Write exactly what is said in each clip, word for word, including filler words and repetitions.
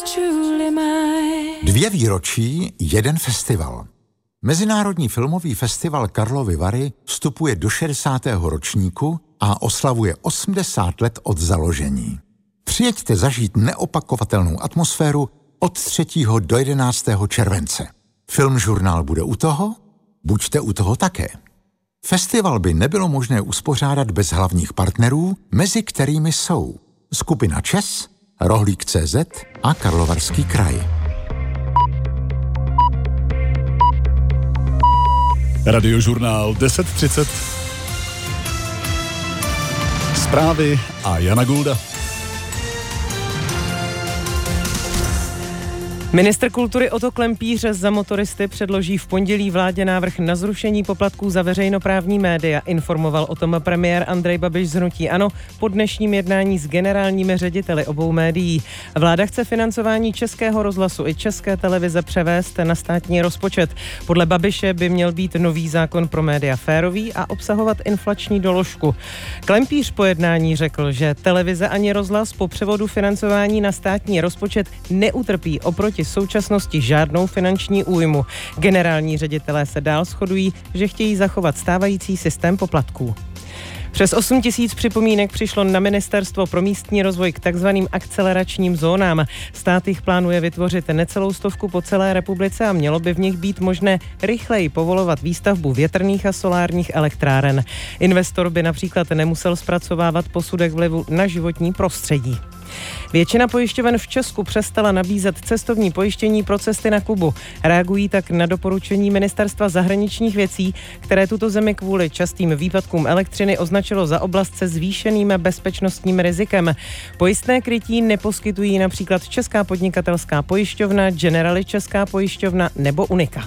Dvě výročí, jeden festival. Mezinárodní filmový festival Karlovy Vary vstupuje do šedesátého ročníku a oslavuje osmdesát let od založení. Přijeďte zažít neopakovatelnou atmosféru od třetího do jedenáctého července. Filmžurnál bude u toho? Buďte u toho také. Festival by nebylo možné uspořádat bez hlavních partnerů, mezi kterými jsou skupina ČES, Rohlík tečka cé zet a Karlovarský kraj. Radiožurnál deset třicet. Zprávy a Jana Gulda. Ministr kultury Otto Klempíř za motoristy předloží v pondělí vládě návrh na zrušení poplatků za veřejnoprávní média. Informoval o tom premiér Andrej Babiš z hnutí ANO po dnešním jednání s generálními řediteli obou médií. Vláda chce financování Českého rozhlasu i České televize převést na státní rozpočet. Podle Babiše by měl být nový zákon pro média férový a obsahovat inflační doložku. Klempíř po jednání řekl, že televize ani rozhlas po převodu financování na státní rozpočet neutrpí oproti současnosti žádnou finanční újmu. Generální ředitelé se dál shodují, že chtějí zachovat stávající systém poplatků. Přes osm tisíc připomínek přišlo na Ministerstvo pro místní rozvoj k takzvaným akceleračním zónám. Stát jich plánuje vytvořit necelou stovku po celé republice a mělo by v nich být možné rychleji povolovat výstavbu větrných a solárních elektráren. Investor by například nemusel zpracovávat posudek vlivu na životní prostředí. Většina pojišťoven v Česku přestala nabízet cestovní pojištění pro cesty na Kubu. Reagují tak na doporučení Ministerstva zahraničních věcí, které tuto zemi kvůli častým výpadkům elektřiny označilo za oblast se zvýšeným bezpečnostním rizikem. Pojistné krytí neposkytují například Česká podnikatelská pojišťovna, Generali Česká pojišťovna nebo Unica.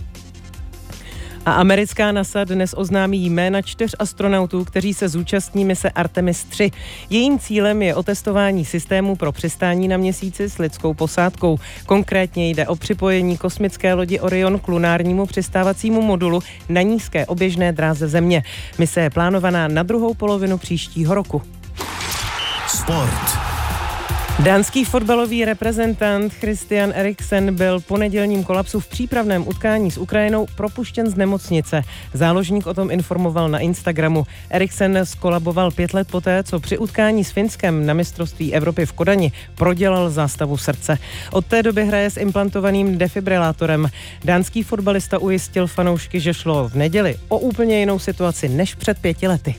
A americká NASA dnes oznámí jména čtyř astronautů, kteří se zúčastní mise Artemis tři. Jejím cílem je otestování systému pro přistání na Měsíci s lidskou posádkou. Konkrétně jde o připojení kosmické lodi Orion k lunárnímu přistávacímu modulu na nízké oběžné dráze Země. Mise je plánovaná na druhou polovinu příštího roku. Sport. Dánský fotbalový reprezentant Christian Eriksen byl po nedělním kolapsu v přípravném utkání s Ukrajinou propuštěn z nemocnice. Záložník o tom informoval na Instagramu. Eriksen skolaboval pět let poté, co při utkání s Finskem na mistrovství Evropy v Kodani prodělal zástavu srdce. Od té doby hraje s implantovaným defibrilátorem. Dánský fotbalista ujistil fanoušky, že šlo v neděli o úplně jinou situaci než před pěti lety.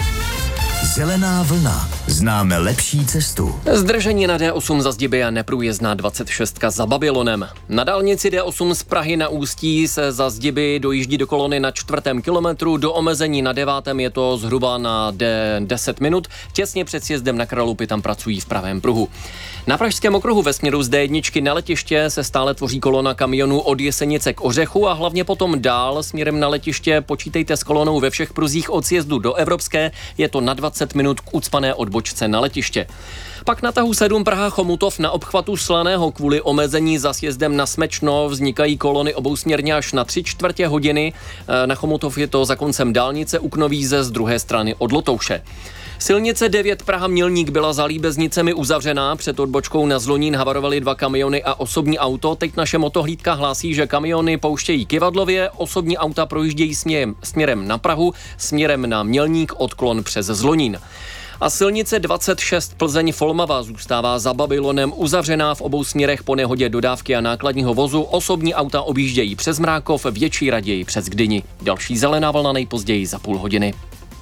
Zelená vlna. Známe lepší cestu. Zdržení na D osm za Zdiby a neprůjezdná dvacet šest za Babylonem. Na dálnici D osm z Prahy na Ústí se za Zdiby dojíždí do kolony na čtvrtém kilometru, do omezení na devátém je to zhruba na D deset minut. Těsně před sjezdem na Kralupy tam pracují v pravém pruhu. Na pražském okruhu ve směru z D jedna na letiště se stále tvoří kolona kamionů od Jesenice k Ořechu a hlavně potom dál směrem na letiště počítejte s kolonou ve všech pruzích od sjezdu do Evropské, je to na dvacet minut k ucpané odbočce na letiště. Pak na tahu sedm Praha Chomutov na obchvatu Slaného kvůli omezení za sjezdem na Smečno vznikají kolony obousměrně až na tři čtvrtě hodiny. Na Chomutov je to za koncem dálnice u Knovíze z druhé strany od Lotouše. Silnice devět Praha Mělník byla za Líbeznicemi uzavřená, před odbočkou na Zlonín havarovaly dva kamiony a osobní auto. Teď naše motohlídka hlásí, že kamiony pouštějí Kyvadlově, osobní auta projíždějí směrem, směrem na Prahu, směrem na Mělník, odklon přes Zlonín. A silnice dvacet šest Plzeň Folmava zůstává za Babylonem uzavřená v obou směrech po nehodě dodávky a nákladního vozu. Osobní auta objíždějí přes Mrákov, větší raději přes Gdyni. Další zelená vlna nejpozději za půl hodiny.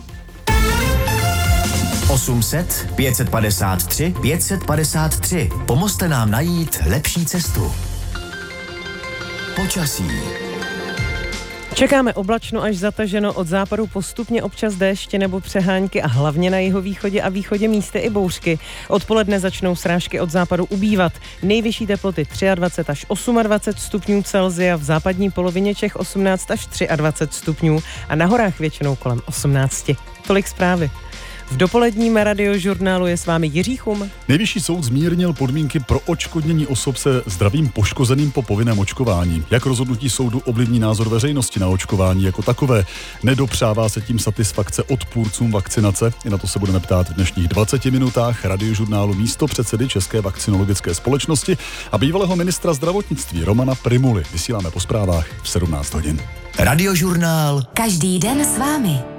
osm set, pět set padesát tři, pět set padesát tři. Pomozte nám najít lepší cestu. Počasí. Čekáme oblačno až zataženo, od západu postupně občas déšť nebo přehánky a hlavně na jihovýchodě a východě místy i bouřky. Odpoledne začnou srážky od západu ubývat. Nejvyšší teploty dvacet tři až dvacet osm stupňů Celsia, v západní polovině Čech osmnáct až dvacet tři stupňů a na horách většinou kolem osmnáct. Tolik zprávy. V dopoledním radiožurnálu je s vámi Jiří Chum. Nejvyšší soud zmírnil podmínky pro odškodnění osob se zdravím poškozeným po povinném očkování. Jak rozhodnutí soudu ovlivní názor veřejnosti na očkování jako takové? Nedopřává se tím satisfakce odpůrcům vakcinace? I na to se budeme ptát v dnešních dvaceti minutách radiožurnálu místo předsedy České vakcinologické společnosti a bývalého ministra zdravotnictví Romana Prymuly. Vysíláme po zprávách v sedmnáct hodin. Radiožurnál. Každý den s vámi.